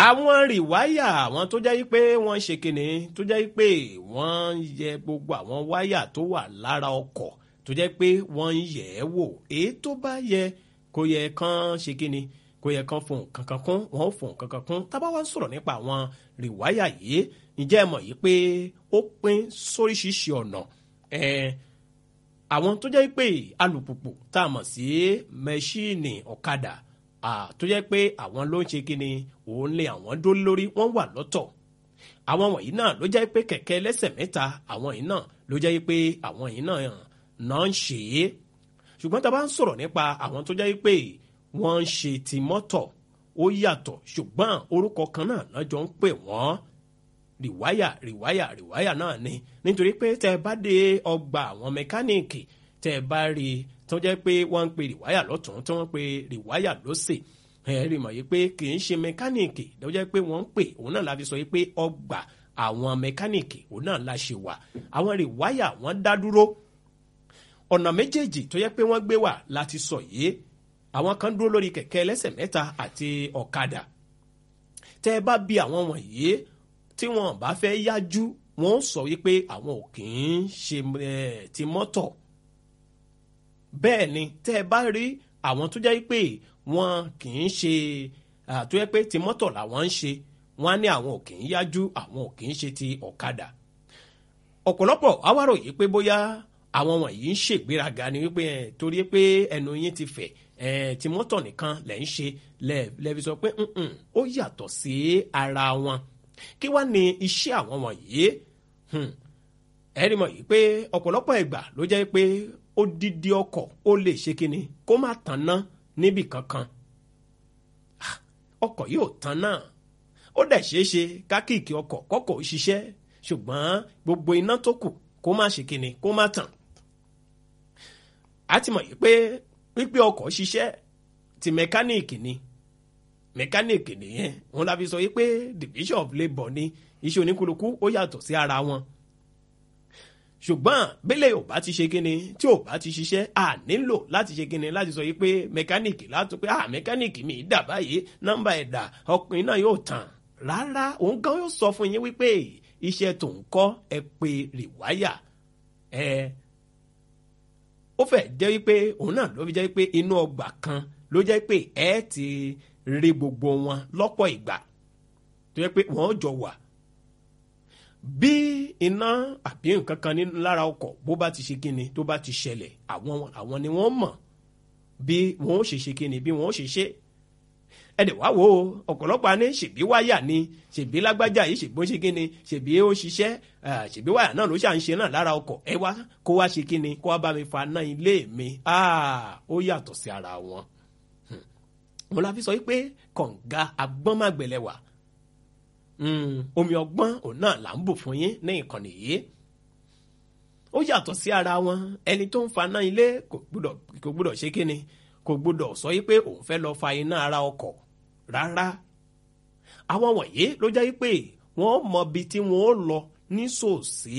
àwọn rìwáyà àwọn tó jẹ́ pé wọ́n ṣe kíni tó jẹ́ pé wọ́n yẹ gbogbo àwọn wáyà tó wà lára ọkọ̀ tó jẹ́ pé wọ́n ń yẹ̀ ẹ́ wò èyí tó bá yẹ kó yẹ kán ṣe kíni kó yẹ kán fún kankan kún wọ́n ó fún kankan kún tá bá wá sọ̀rọ̀ nípa àwọn rìwáyà yìí ǹjẹ́ ẹ mọ̀ yìí pé ó pín sóríṣiríṣi ọ̀nà àwọn tó jẹ́ pé alùpùpù tá a mọ̀ sí mẹ́ṣíìnì ọ̀kadà tó jẹ́ pé àwọn ló ń ṣe kíni òun lé àwọn dó lórí wọ́n wà lọ́tọ̀ àwọn wọ̀nyí náà ló jẹ́ pé kẹ̀kẹ́ ẹlẹ́sẹ̀ mẹ́ta àwọn yìí náà ló jẹ́ pé àwọn yìí náà ń ṣe é ṣùgbọ́n tá a bá ń sọ̀rọ̀ nípa àwọn tó jẹ́ pé wọ́n ń ṣe ti mọ́tọ̀ ó yàtọ̀ ṣùgbọ́n orúkọ kan náà lọ́jọ́ ń pè wọ́n rìwáyà náà ni nítorí pé tẹ́ ẹ bá dé ọgbà àwọn mẹkáníìkì tẹ́ ẹ bá rí i tó jẹ́ pé wọ́n ń pe rìwáyà lọ́tún tí wọ́n ń pe rìwáyà lọ́sẹ̀ rí mọ̀ yìí pé kì í ṣe mẹkáníìkì tó jẹ́ pé wọ́n ń pè òun náà la fi sọ yìí pé ọgbà àwọn mẹkáníìkì òun náà la ṣe wà àwọn rìwáyà wọ́n dá dúró ọ̀nà méjèèjì tó jẹ́ pé wọ́n gbé wà láti sọ yìí àwọn kan dúró lórí kẹ̀kẹ́ ẹlẹ́sẹ̀ mẹ́ta àti ọ̀kadà tẹ́ ẹ bá bi àwọn wọ̀nyí tí wọ́n bá fẹ́ yájú wọ́n sọ wípé àwọn ò kì í ṣe ti mọ́tọ̀ bẹ́ẹ̀ ni tẹ́ ẹ bá rí àwọn tó jẹ́ pé wọ́n kì í ṣe tó jẹ́ pé ti mọ́tọ̀ làwọn ń ṣe wọ́n á ní àwọn ò kì í yájú àwọn ò kì í ṣe ti ọ̀kadà ọ̀pọ̀lọpọ̀ àwárò yìí pé bóyá àwọn wọ̀nyí ń ṣègbéraga ni wípé torí pé ẹnu yín ti fẹ̀ ti mọ́tọ̀ nìkan lẹ̀ ń ṣe lẹ́ẹ̀fi sọ pé ó yàtọ̀ sí ara wọn kí wá ní iṣẹ́ àwọn wọ̀nyí ẹ̀rí mọ̀ yìí pé ọ̀pọ̀lọpọ̀ ìgbà ló jẹ́ pé odidi ọkọ̀ ó lè ṣe kíni kó má tanná níbì kankan ọkọ̀ yóò tanná ó dẹ̀ ṣeé ṣe kákìkì ọkọ̀ kọ́kọ́ ó ṣiṣẹ́ ṣùgbọ́n gbogbo iná tó kù kó má ṣe kíni kó má tàn á ti mọ̀ yìí pé pípé ọkọ̀ ṣiṣẹ́ ti mẹkáníìkì ni mẹkáníìkì nìyẹn wọn la fi sọ yìí pé division of labour ni iṣẹ́ oníkúlùkù ó yàtọ̀ sí ara wọn ṣùgbọ́n bẹ́lẹ̀ ò bá ti ṣe kíni tí ò bá ti ṣiṣẹ́ à nílò láti ṣe kíni láti sọ yìí pé mẹkáníìkì látọ̀ pé mẹkáníìkì mi dà báyìí nọ́mbà ẹ̀dà ọkùnrin náà yóò tàn rárá òun gan yóò sọ fún yín wípé iṣẹ́ tó ń kọ́ ẹ pé rìwáyà ó fẹ́ jẹ́ wípé òun náà ló fi jẹ́ wípé inú ọgbà kan ló jẹ́ pé ẹ ti rí gbogbo wọn lọ́pọ̀ ìgbà tó jẹ́ pé wọ́n jọ wà bí iná àbí nǹkan kan ní lára ọkọ̀ bó bá ti ṣe kíni tó bá ti ṣẹlẹ̀ àwọn ni wọ́n mọ̀ bí wọ́n ó ṣe kíni bí wọ́n ó ṣe ẹ̀dẹ̀ wá wo ọ̀pọ̀lọpọ̀ àní ṣèbí wáyà ni ṣèbí lágbájá yìí ṣèbí ó ṣe kíni ṣèbí ó ṣiṣẹ́ ṣèbí wáyà náà ló ṣà ń ṣe náà lára ọkọ̀ ẹ wá kó wá ṣe kíni kó wá bá mi fa náà ilé mi ó yàtọ̀ sí ara wọn. mo la fi sọ pé kànga agbọ́nmágbẹ̀lẹ̀wà omi ọgbọ́n òun náà là ń bù fún yín ní ìkànnì yìí ó yàtọ̀ sí ara wọn ẹni tó ń fa náà ilé kò gbúdọ̀ ṣe kíni kò gbúdọ̀ sọ yí pé òun fẹ́ lọ fa iná ara ọkọ̀ rárá àwọn wọ̀nyí ló jẹ́ pé wọ́n mọ ibi tí wọ́n lọ ní sòsí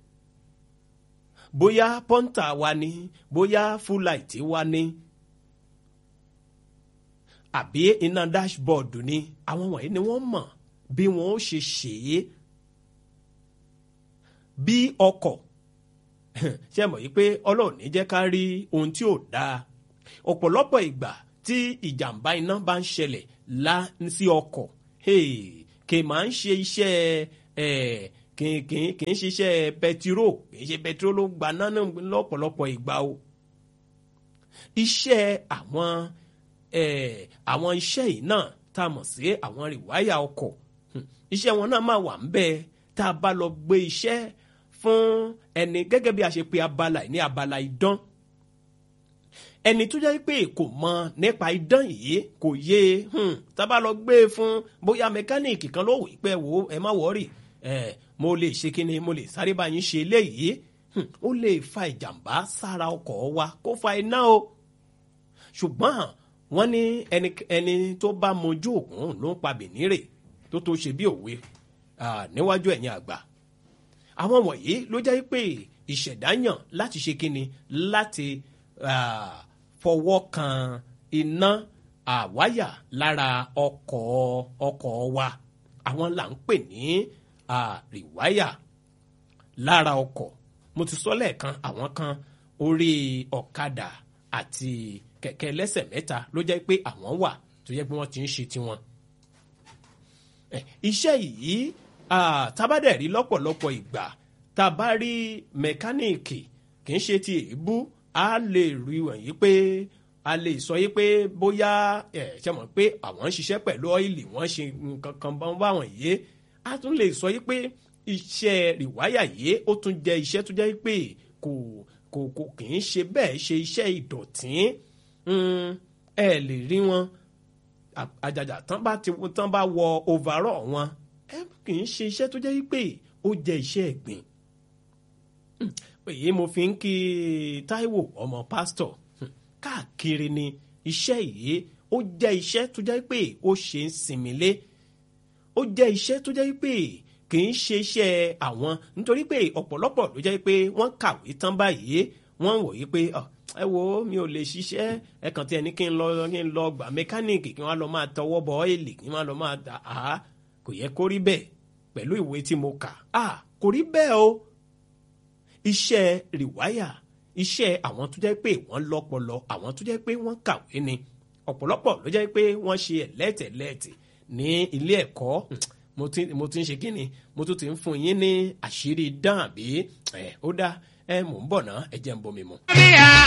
bóyá pọ́ńtà wa ni bóyá fúláìtì wa ni àbí iná dashboard ni àwọn wọ̀nyí ni wọ́n mọ̀ bí wọ́n ó ṣe ṣe é bí ọkọ̀ ṣe mọ̀ yí pé Ọlọ́run ní jẹ́ ká rí ohun tí ò dáa ọ̀pọ̀lọpọ̀ ìgbà tí ìjàmbá iná bá ń ṣẹlẹ̀ sí ọkọ̀ kì máa ń ṣe iṣẹ́ kì í ṣiṣẹ́ pẹtiró kì í ṣe pẹtiró ló gba náà lọ́pọ̀lọpọ̀ ìgbà o iṣẹ́ àwọn iṣẹ́ yìí náà tá a mọ̀ sí àwọn rìwáyà ọkọ̀ iṣẹ́ wọn náà máa wà ń bẹ́ẹ̀ tá a bá lọ gbé iṣẹ́ fún ẹni gẹ́gẹ́ bí a ṣe pe abala ní abala idán ẹni tó jẹ́ pé kò mọ̀ nípa idán yìí kò yé tá a bá lọ gbé fún bóyá mẹkáníìkì kan ló wí pé wò ẹ má wọ́ọ̀rì mo lè ṣe kíni mo lè sáré bá yín ṣe eléyìí ó lè fa ìjàmbá sára ọkọ̀ wa kó fa iná o ṣùgbọ́n wọ́n ní ẹni tó bá mojú òkun ló ń pa bìnírè tó ṣe bí òwe níwájú ẹ̀yin àgbà àwọn wọ̀nyí ló jẹ́ pé ìṣẹ̀dá yàn láti ṣe kíni láti fọwọ́ kan iná àwáyà lára ọkọ̀ wa àwọn là ń pè ní rìwáyà lára ọkọ̀. Mo ti sọ lẹ́ẹ̀kan àwọn kan orí ọ̀kadà àti kẹ̀kẹ́ ẹlẹ́sẹ̀ mẹ́ta ló jẹ́ pé àwọn wà tó jẹ́ pé wọ́n ti ń ṣe tiwọn. Iṣẹ́ yìí tábàdẹ̀ rí lọ́pọ̀lọpọ̀ ìgbà tá a bá rí mẹkáníìkì kì í ṣe ti èébú a lè rí wọ̀nyí pé a lè sọ yí pé bóyá ṣe mọ̀ pé àwọn ń ṣiṣẹ́ pẹ̀lú ọ́ìlì wọ́n ṣe nǹkan kan bá wọn yé a tún lè sọ yí pé iṣẹ́ rìwáyà yìí ó tún jẹ́ iṣẹ́ tó jẹ́ pé kò kì í ṣe bẹ́ẹ̀ ṣe iṣẹ́ ìdọ̀tí ẹ lè rí wọn àjàjà tán bá wọ overall wọn kì í ṣe iṣẹ́ tó jẹ́ pé ó jẹ́ iṣẹ́ ẹ̀gbìn. Èyí mo fi ń kí Táíwò ọmọ pásítọ̀ káàkiri ni iṣẹ́ yìí ó jẹ́ iṣẹ́ tó jẹ́ pé ó ṣe ń sinmi lé ó jẹ́ iṣẹ́ tó jẹ́ pé kì í ṣe iṣẹ́ àwọn nítorí pé ọ̀pọ̀lọpọ̀ ló jẹ́ pé wọ́n kàwé tán báyìí wọ́n wò yí pé ẹ wo mi ò lè ṣiṣẹ́ ẹ kàn tí ẹni kí n lọ gbà mẹkáníìkì kí wọ́n lọ máa tọwọ́ bọ ọ́ìlì kí wọ́n lọ máa dà kò yẹ kó rí bẹ́ẹ̀ pẹ̀lú ìwé tí mo kà kò rí bẹ́ẹ̀ o. Iṣẹ́ rìwáyà iṣẹ́ àwọn tó jẹ́ pé wọ́n lọ́pọlọ àwọn tó jẹ́ pé wọ́n kàwé ni ọ̀pọ̀lọpọ̀ ló jẹ́ pé wọ́n ṣe ẹ̀lẹ́tẹ̀lẹ́tẹ̀ ní ilé ẹ̀kọ́ mo ti ń ṣe kíni mo tún ti ń fún yín ní àṣírí dán àbí ó dá mò ń bọ̀ ná ẹ jẹ́ ń bomi mu.